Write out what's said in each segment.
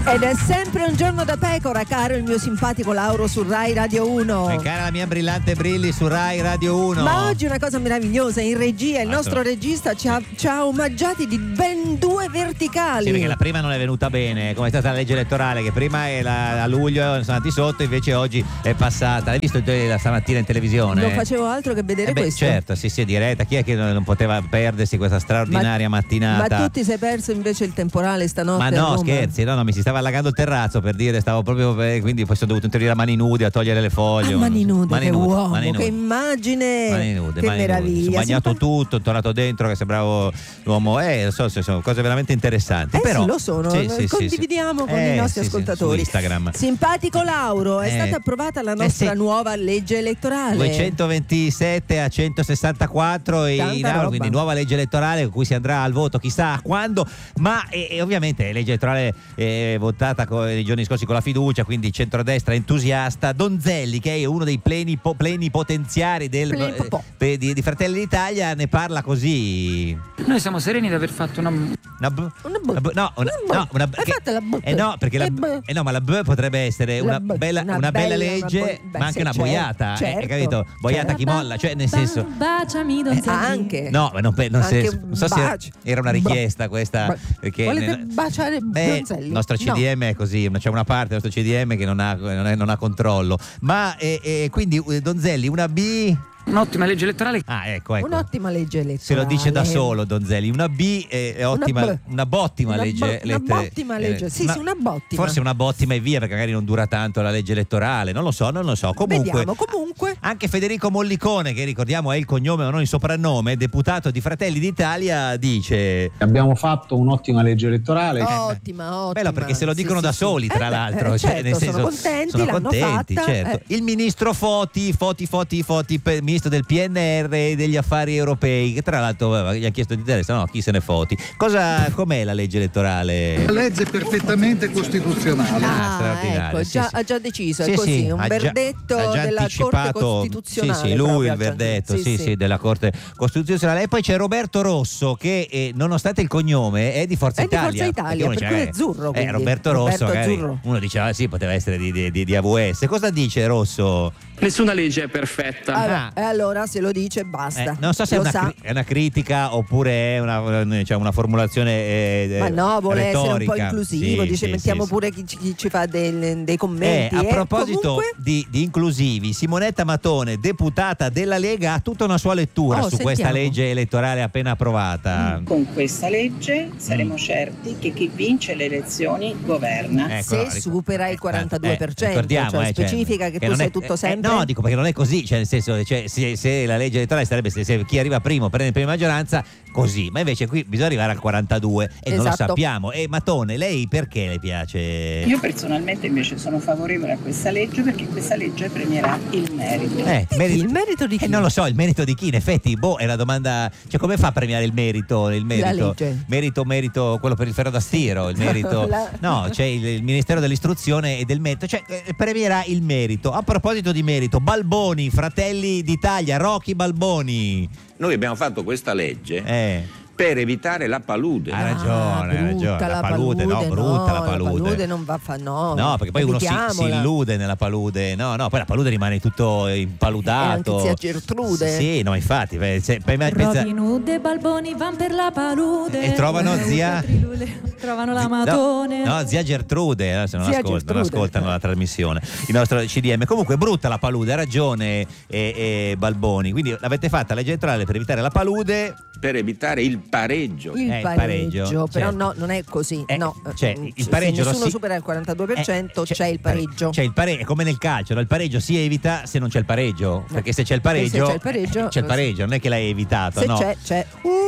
Ed è sempre un giorno da pecora, caro il mio simpatico Lauro su Rai Radio 1. E cara la mia brillante Brilli su Rai Radio 1. Ma oggi una cosa meravigliosa, in regia il nostro regista ci ha omaggiati di ben 2 verticali. Sì, perché la prima non è venuta bene, come è stata la legge elettorale, che prima a luglio sono andati sotto, invece oggi è passata. L'hai visto stamattina in televisione? Non facevo altro che vedere questo. Certo, sì, è diretta. Chi è che non poteva perdersi questa straordinaria mattinata? Ma tu ti sei perso invece il temporale stanotte? Ma no, scherzi, no, mi si stava allagando il terrazzo, per dire, stavo proprio, quindi poi sono dovuto intervenire a mani nude a togliere le foglie. Mani nude, che uomo, mani nude. Che immagine, mani nude, che mani meraviglia. Nude. Ho bagnato tutto, ho tornato dentro, che sembravo l'uomo, lo so, sono cose veramente interessanti. Però sì, lo sono, condividiamo con i nostri ascoltatori. Su Instagram. Simpatico Lauro, è stata approvata la nostra nuova legge elettorale. 227 a 164 in aula, quindi nuova legge elettorale con cui si andrà al voto chissà quando, ma ovviamente legge elettorale votata nei giorni scorsi con la fiducia, quindi centrodestra entusiasta. Donzelli, che è uno dei plenipotenziari di Fratelli d'Italia, ne parla così. Noi siamo sereni di aver fatto una ma la B potrebbe essere una bella legge, ma anche una boiata, capito? Boiata chi molla, cioè nel senso baciami Donzelli. Anche. No, ma non so se era una richiesta questa, perché volete baciare Donzelli? Il nostro CDM è così, c'è una parte del nostro CDM che non ha controllo, ma quindi Donzelli una B. Un'ottima legge elettorale. Ecco. Un'ottima legge elettorale. Se lo dice da solo Donzelli. Una B è ottima, una bottima legge. Una bottima legge. Sì, una bottima. Forse una bottima e via, perché magari non dura tanto la legge elettorale. Non lo so. Comunque, anche Federico Mollicone, che ricordiamo è il cognome ma non il soprannome, deputato di Fratelli d'Italia, dice: abbiamo fatto un'ottima legge elettorale. Ottima. Bello, perché se lo dicono da soli, tra l'altro. Certo, nel senso, sono contenti, certo. Il ministro Foti, ministro del PNR e degli affari europei, che tra l'altro gli ha chiesto di dire chi se ne foti. Com'è la legge elettorale? La legge è perfettamente costituzionale. Straordinaria. Ecco, ha già deciso, è così, un verdetto della Corte Costituzionale. Sì, lui il verdetto, della Corte Costituzionale. E poi c'è Roberto Rosso, che nonostante il cognome è di Forza Italia. Perché è azzurro. Roberto Rosso, uno diceva poteva essere di AVS. Cosa dice Rosso? Nessuna legge è perfetta. Allora se lo dice basta. Non so se è una critica oppure è una formulazione ma no, vuole retorica. essere un po' inclusivo, mettiamo pure chi ci fa dei commenti. A proposito comunque... di inclusivi, Simonetta Matone, deputata della Lega, ha tutta una sua lettura su questa legge elettorale appena approvata. Con questa legge saremo certi che chi vince le elezioni governa. Se supera il 42%, specifica che tu sei tutto sempre. No, dico perché non è così, nel senso, se la legge elettorale sarebbe se chi arriva primo prende prima maggioranza, così, ma invece qui bisogna arrivare al 42 e non lo sappiamo. E Matone, lei perché le piace? Io personalmente invece sono favorevole a questa legge, perché questa legge premierà il merito. Il merito di chi? Non lo so, il merito di chi? In effetti, è la domanda, come fa a premiare il merito? La legge. Merito, quello per il ferro da stiro, il merito. No, c'è il Ministero dell'Istruzione e del merito, premierà il merito. A proposito di merito, Balboni, Fratelli d'Italia, Rocky Balboni. Noi abbiamo fatto questa legge per evitare la palude. Hai ragione. La palude, brutta la palude. La palude non va a fare, no, perché poi uno si illude nella palude. No, poi la palude rimane tutto impaludato. Anche zia Gertrude. Sì, no, infatti. Robin Hood e Balboni van per la palude. E trovano zia. Trovano la Matone. No, zia Gertrude. Se non ascoltano la trasmissione. Il nostro CDM. Comunque, brutta la palude, ha ragione Balboni. Quindi l'avete fatta la legge elettorale per evitare la palude. Per evitare il pareggio. Il pareggio, però no, non è così. Il pareggio se nessuno supera il 42%, c'è il pareggio. C'è il pareggio, è come nel calcio, il pareggio si evita se non c'è il pareggio. Perché se c'è il pareggio, c'è il pareggio, non è che l'hai evitato. C'è.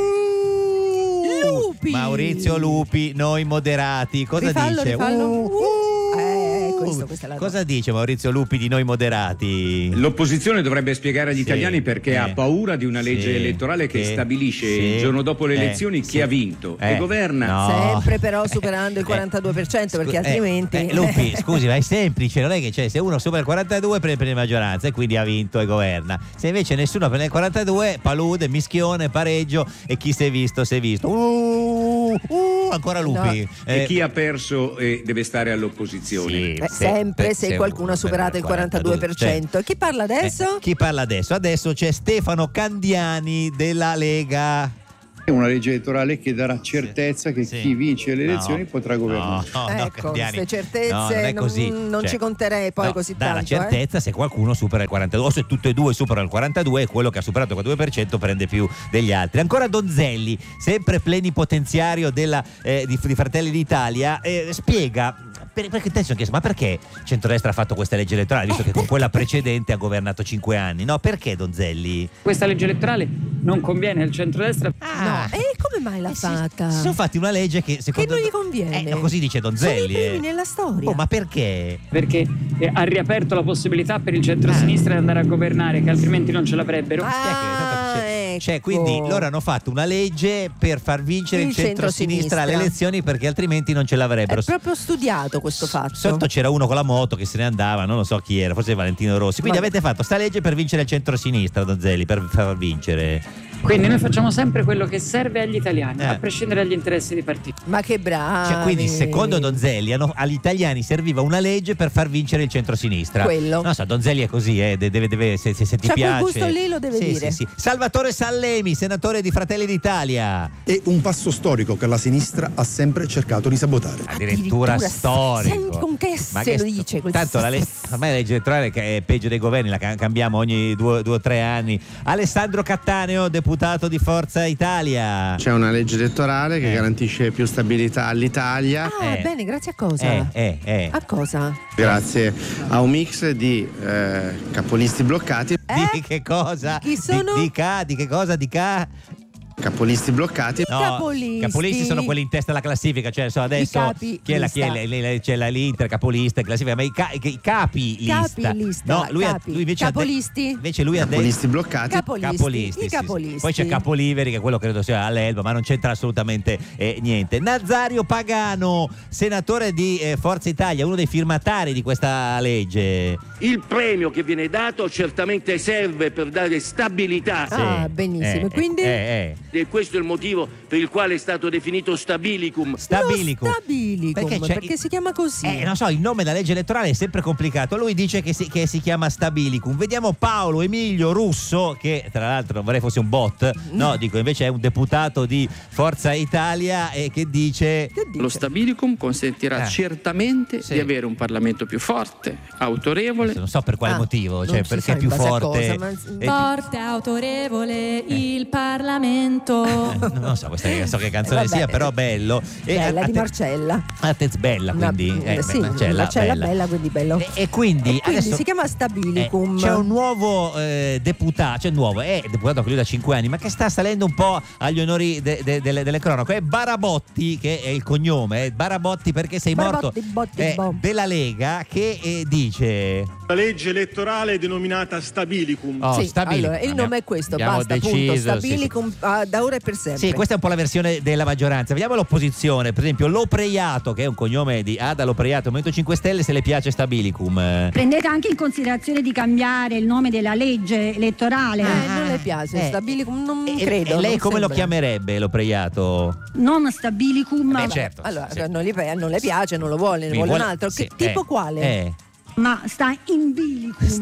Lupi! Maurizio Lupi, noi moderati. Cosa dice? Rifallo. Questa è la Cosa dice Maurizio Lupi di noi moderati? L'opposizione dovrebbe spiegare agli italiani perché ha paura di una legge elettorale che stabilisce il giorno dopo le elezioni chi ha vinto e governa. Sempre però superando il 42%, perché altrimenti Lupi, scusi, ma è semplice, non è che se uno supera il 42 prende maggioranza e quindi ha vinto e governa. Se invece nessuno prende il 42, palude, mischione, pareggio e chi si è visto si è visto. ancora Lupi. No. E chi ha perso deve stare all'opposizione. Sì, sempre se qualcuno ha superato il 42%. Chi parla adesso? Chi parla adesso? Adesso c'è Stefano Candiani della Lega. È una legge elettorale che darà certezza che chi vince le elezioni potrà governare. Ecco, queste certezze non ci conterei poi così tanto. Dà la certezza se qualcuno supera il 42%, o se tutti e due superano il 42%, e quello che ha superato il 42% prende più degli altri. Ancora Donzelli, sempre plenipotenziario di Fratelli d'Italia, spiega. Perché te sono chiesto, ma perché centrodestra ha fatto questa legge elettorale, visto che con quella precedente ha governato 5 anni? No, perché Donzelli? Questa legge elettorale non conviene al centrodestra. E come mai l'ha fatta? Si sono fatti una legge che secondo non gli conviene. Così dice Donzelli. Sono i primi nella storia. Ma perché? Perché ha riaperto la possibilità per il centro-sinistra di andare a governare, che altrimenti non ce l'avrebbero. Cioè, quindi loro hanno fatto una legge per far vincere il centro-sinistra alle elezioni, perché altrimenti non ce l'avrebbero. È proprio studiato questo fatto. Sotto c'era uno con la moto che se ne andava, non lo so chi era, forse Valentino Rossi. Quindi avete fatto sta legge per vincere il centro-sinistra, Donzelli, per far vincere. Quindi noi facciamo sempre quello che serve agli italiani, a prescindere dagli interessi di partito. Ma che bravi! Cioè, quindi secondo Donzelli agli italiani serviva una legge per far vincere il centro-sinistra. Quello. Non so, Donzelli è così, deve se ti piace. Quel gusto lì lo deve dire. Sì. Salvatore Sallemi, senatore di Fratelli d'Italia. È un passo storico che la sinistra ha sempre cercato di sabotare. Addirittura storico. Senti con che se lo dice. Tanto ormai la legge elettorale che è peggio dei governi, la cambiamo ogni 2 o 3 anni. Alessandro Cattaneo, deputato di Forza Italia. C'è una legge elettorale che garantisce più stabilità all'Italia. Bene, grazie a cosa? A cosa? Grazie a un mix di capolisti bloccati. Di che cosa? Chi sono? Di che cosa? Capolisti bloccati. Capolisti sono quelli in testa alla classifica, cioè adesso chi è c'è l'Inter capolista in classifica, ma i capi lista. No, lui invece capolisti. Invece lui capolisti bloccati. Capolisti. I capolisti. Poi c'è Capoliveri, che quello credo sia all'Elba, ma non c'entra assolutamente niente. Nazario Pagano, senatore di Forza Italia, uno dei firmatari di questa legge. Il premio che viene dato certamente serve per dare stabilità. Benissimo. Quindi e questo è il motivo per il quale è stato definito stabilicum. Perché si chiama così? Non so, il nome della legge elettorale è sempre complicato. Lui dice che si chiama stabilicum. Vediamo Paolo Emilio Russo, che tra l'altro non vorrei fosse un bot, invece è un deputato di Forza Italia, e che dice: lo stabilicum consentirà certamente di avere un Parlamento più forte, autorevole. Non so per quale motivo, cioè perché è più forte. Forte, autorevole, il Parlamento. Non so che canzone sia, però bello. Bella di Marcella. Bella, quindi. Marcella bella, quindi bello. E quindi adesso si chiama Stabilicum. C'è un nuovo deputato, è deputato anche lui da 5 anni, ma che sta salendo un po' agli onori delle cronache. È Barabotti, che è il cognome. Barabotti perché sei morto. Della Lega, che dice: la legge elettorale è denominata Stabilicum. Allora, il nome è questo, basta, appunto. Stabilicum da ora e per sempre. Sì, questa è un po' la versione della maggioranza. Vediamo l'opposizione, per esempio Lopreiato, che è un cognome di Ada Lopreiato, Movimento 5 Stelle, se le piace Stabilicum. Prendete anche in considerazione di cambiare il nome della legge elettorale? Non le piace Stabilicum, non credo. E lei come lo chiamerebbe Lopreiato? Non Stabilicum. Certo. Allora, non le piace, non lo vuole, ne vuole un altro. Che tipo quale? Ma sta in bilicum.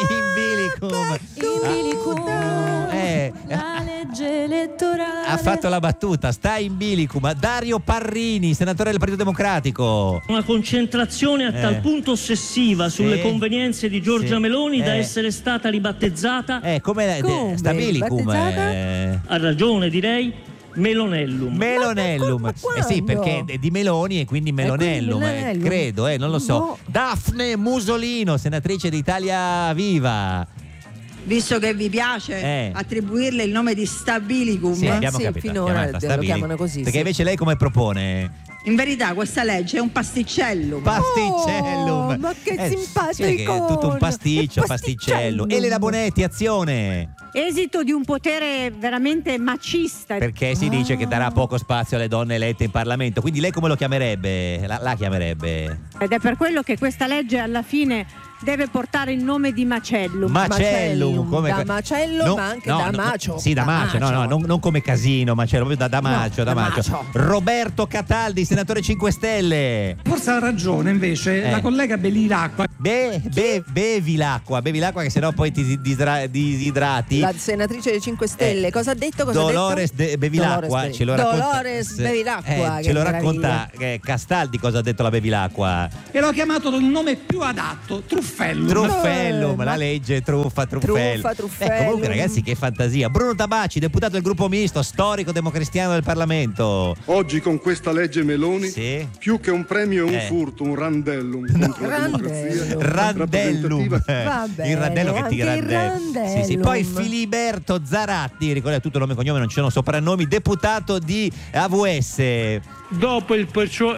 La legge elettorale. Ha fatto la battuta, sta in bilicum. Dario Parrini, senatore del Partito Democratico. Una concentrazione a tal punto ossessiva sulle convenienze di Giorgia Meloni da essere stata ribattezzata. Come Stabilicum. Ha ragione, direi. Melonellum. Sì, perché è di Meloni e quindi Melonellum. Credo, non lo so. Daphne Musolino, senatrice di Italia Viva. Visto che vi piace attribuirle il nome di Stabilicum, abbiamo capito, finora lo chiamano così. Perché invece lei come propone? In verità questa legge è un pasticellum. Ma che simpatico! È tutto un pasticcello. Elena Bonetti, Azione. Esito di un potere veramente macista. Perché si dice che darà poco spazio alle donne elette in Parlamento. Quindi lei come lo chiamerebbe? La chiamerebbe? Ed è per quello che questa legge alla fine deve portare il nome di Macellum. Macellum, come da macello, ma anche da macio. Sì, da macio, non come casino, macello, proprio da macio, da macio. Roberto Cataldi, senatore 5 Stelle. Forse ha ragione invece la collega Bevilacqua. Bevi l'acqua che sennò poi ti disidrati. La senatrice dei 5 Stelle, cosa ha detto? Dolores Bevilacqua, ce lo racconta. Dolores Bevilacqua, ce lo racconta Castaldi cosa ha detto la Bevilacqua. E l'ho chiamato il nome più adatto, Truffellum. La legge Truffellum. Comunque ragazzi, che fantasia. Bruno Tabacci, deputato del gruppo misto, storico democristiano del Parlamento. Oggi con questa legge Meloni, più che un premio è un furto, un randellum contro la democrazia. Randellum. Il randello che ti randella. Sì. Poi Filiberto Zaratti, ricordate tutto nome e cognome, non ci sono soprannomi, deputato di AVS. Dopo il perciò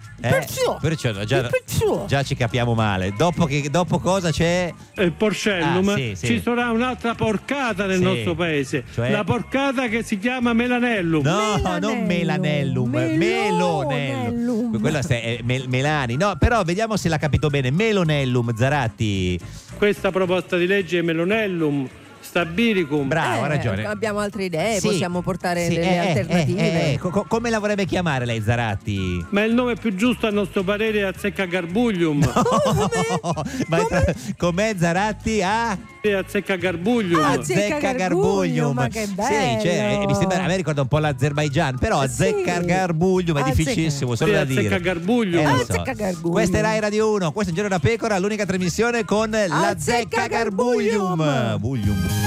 già ci capiamo male. Dopo cosa c'è? Il Porcellum. Ci sarà un'altra porcata nel nostro paese, cioè? La porcata che si chiama Melanellum. Non Melanellum, Melonellum. Quello è Melani. No, però vediamo se l'ha capito bene. Melonellum, Zaratti. Questa proposta di legge è Melonellum Stabilicum. Bravo, ha ragione. Abbiamo altre idee, possiamo portare delle alternative. Come la vorrebbe chiamare lei, Zaratti? Ma il nome più giusto a nostro parere è Azzeccagarbullium. Com'è Zaratti? Azzeccagarbullium. Azzeccagarbullium, ma che bello. Sì, mi sembra, a me ricorda un po' l'Azerbaigian, però Azzeccagarbullium è difficilissimo solo da dire. Azzeccagarbullium. Questa è Rai Radio 1, questo è Un Giorno da Pecora, l'unica trasmissione con l'Azzeccagarbullium.